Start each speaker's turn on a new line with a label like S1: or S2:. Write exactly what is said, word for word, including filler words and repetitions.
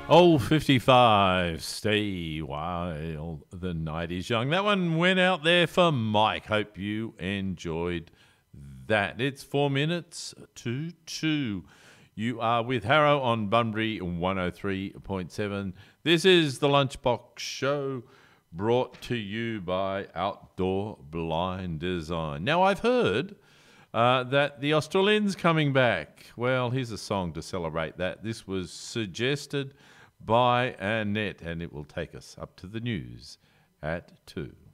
S1: Old fifty-five, stay while the night is young. That one went out there for Mike. Hope you enjoyed that. It's four minutes to two. You are with Harrow on Bunbury one oh three point seven. This is the Lunchbox Show, brought to you by Outdoor Blind Design. Now, I've heard uh, that the Australians coming back. Well, here's a song to celebrate that. This was suggested by Annette, and it will take us up to the news at two.